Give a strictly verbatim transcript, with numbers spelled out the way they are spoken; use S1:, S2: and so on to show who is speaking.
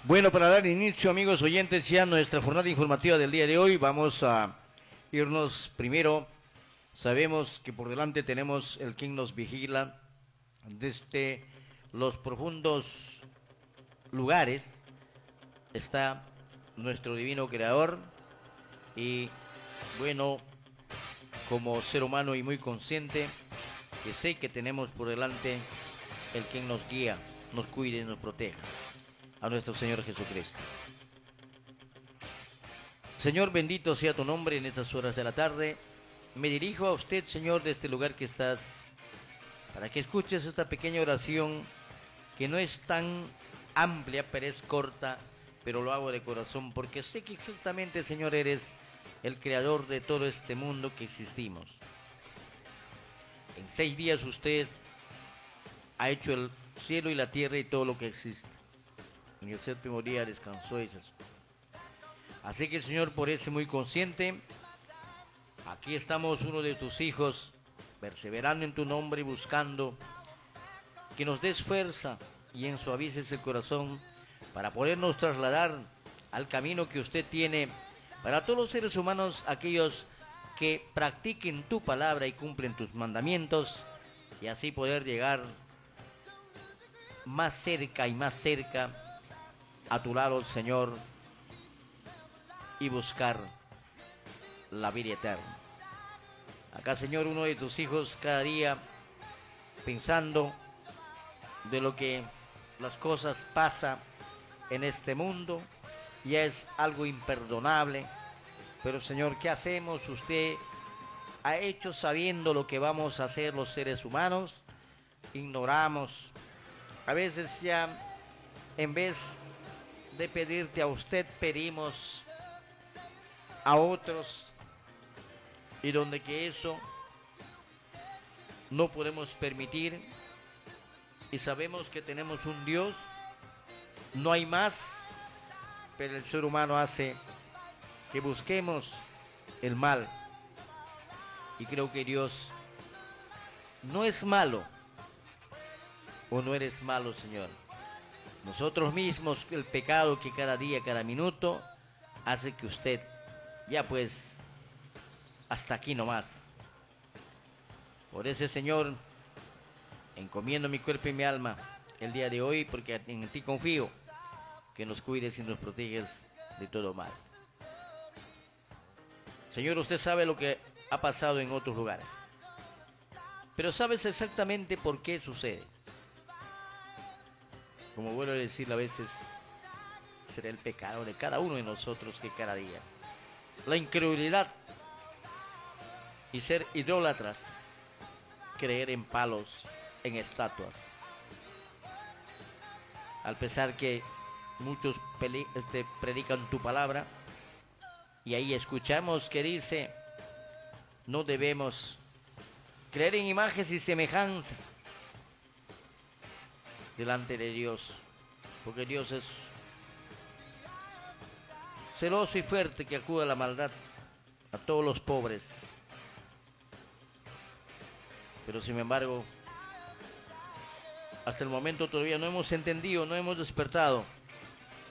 S1: Bueno, para dar inicio, amigos oyentes, ya a nuestra jornada informativa del día de hoy, vamos a irnos primero. Sabemos que por delante tenemos el quien nos vigila desde los profundos lugares. Está nuestro divino creador y, bueno, como ser humano y muy consciente, que sé que tenemos por delante el quien nos guía, nos cuide y nos proteja, a nuestro Señor Jesucristo. Señor, bendito sea tu nombre en estas horas de la tarde. Me dirijo a usted, Señor, de este lugar que estás, para que escuches esta pequeña oración que no es tan amplia, pero es corta, pero lo hago de corazón, porque sé que exactamente, Señor, eres el creador de todo este mundo que existimos. En seis días usted ha hecho el cielo y la tierra y todo lo que existe. En el séptimo día descansó ella. Así que, Señor, por eso muy consciente, aquí estamos, uno de tus hijos, perseverando en tu nombre y buscando que nos des fuerza y ensuavices el corazón para podernos trasladar al camino que usted tiene para todos los seres humanos, aquellos que practiquen tu palabra y cumplen tus mandamientos, y así poder llegar más cerca y más cerca a tu lado, Señor, y buscar la vida eterna. Acá, Señor, uno de tus hijos cada día pensando de lo que las cosas pasan en este mundo, ya es algo imperdonable, pero, Señor, ¿qué hacemos? Usted ha hecho sabiendo lo que vamos a hacer los seres humanos, ignoramos. A veces ya, en vez de pedirte a usted, pedimos a otros, y donde que eso no podemos permitir, y sabemos que tenemos un Dios, no hay más, pero el ser humano hace que busquemos el mal, y creo que Dios no es malo, o no eres malo, Señor. Nosotros mismos, el pecado que cada día, cada minuto, hace que usted, ya pues, hasta aquí nomás. Por ese, Señor, encomiendo mi cuerpo y mi alma el día de hoy, porque en ti confío, que nos cuides y nos proteges de todo mal. Señor, usted sabe lo que ha pasado en otros lugares, pero sabes exactamente por qué sucede. Como vuelvo a decir, a veces será el pecado de cada uno de nosotros que cada día, la incredulidad y ser idólatras, creer en palos, en estatuas. Al pesar que muchos este, predican tu palabra, y ahí escuchamos que dice, no debemos creer en imágenes y semejanza delante de Dios, porque Dios es celoso y fuerte, que acude a la maldad a todos los pobres. Pero sin embargo, hasta el momento todavía no hemos entendido, no hemos despertado